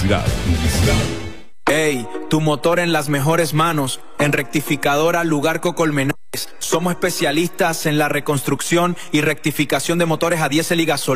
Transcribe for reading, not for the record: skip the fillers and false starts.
publicidad. Ey, tu motor en las mejores manos. En Rectificadora Lugarco Colmenares. Somos especialistas en la reconstrucción y rectificación de motores a diésel y gasolina.